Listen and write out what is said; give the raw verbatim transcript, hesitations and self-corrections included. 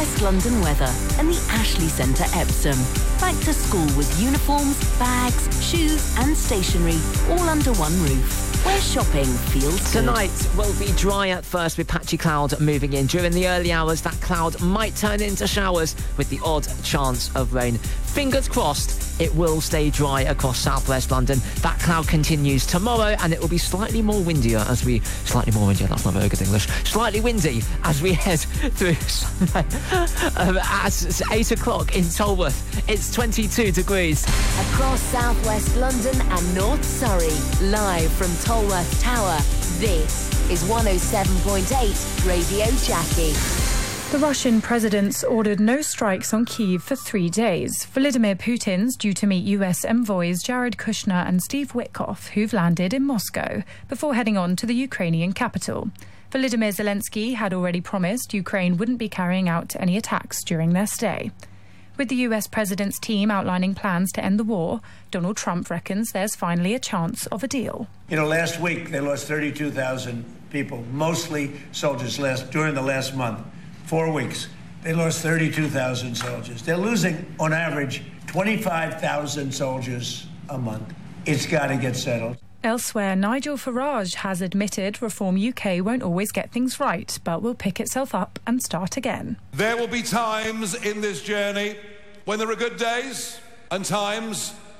West London weather and the Ashley Centre Epsom. Back to school with uniforms, bags, shoes and stationery all under one roof. Where shopping feels good. Tonight will be dry at first with patchy cloud moving in. During the early hours, that cloud might turn into showers with the odd chance of rain. Fingers crossed, it will stay dry across southwest London. That cloud continues tomorrow and it will be slightly more windier as we... Slightly more windier, that's not very good English. Slightly windy as we head through Sunday. um, at eight o'clock in Tolworth, it's twenty-two degrees. Across southwest London and North Surrey, live from Tolworth Tower, this is one oh seven point eight Radio Jackie. The Russian president's ordered no strikes on Kyiv for three days. Vladimir Putin's due to meet U S envoys Jared Kushner and Steve Witkoff, who've landed in Moscow, before heading on to the Ukrainian capital. Volodymyr Zelensky had already promised Ukraine wouldn't be carrying out any attacks during their stay. With the U S president's team outlining plans to end the war, Donald Trump reckons there's finally a chance of a deal. You know, last week they lost thirty-two thousand people, mostly soldiers, last during the last month. Four weeks, they lost thirty-two thousand soldiers. They're losing, on average, twenty-five thousand soldiers a month. It's got to get settled. Elsewhere, Nigel Farage has admitted Reform U K won't always get things right, but will pick itself up and start again. There will be times in this journey when there are good days and times